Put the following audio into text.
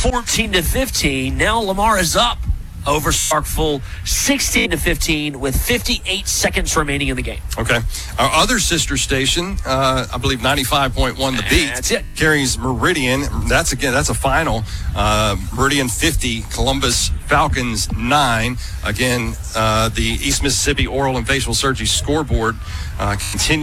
14-15. Now Lamar is up over Starkville 16-15 with 58 seconds remaining in the game. Okay. Our other sister station, I believe 95.1 The Beat. That's it. Carries Meridian. That's a final. Meridian 50, Columbus Falcons 9. Again, the East Mississippi Oral and Facial Surgery scoreboard continues.